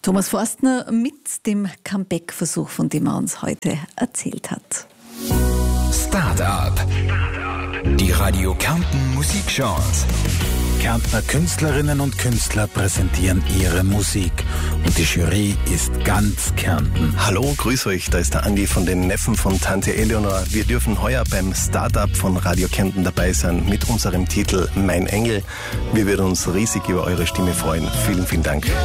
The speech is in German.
Thomas Forstner mit dem Comeback-Versuch, von dem er uns heute erzählt hat. Start-up. Die Radio Kärnten Musikchance. Kärntner Künstlerinnen und Künstler präsentieren ihre Musik. Und die Jury ist ganz Kärnten. Hallo, grüß euch, da ist der Andi von den Neffen von Tante Eleonor. Wir dürfen heuer beim Start-up von Radio Kärnten dabei sein mit unserem Titel Mein Engel. Wir würden uns riesig über eure Stimme freuen. Vielen, vielen Dank.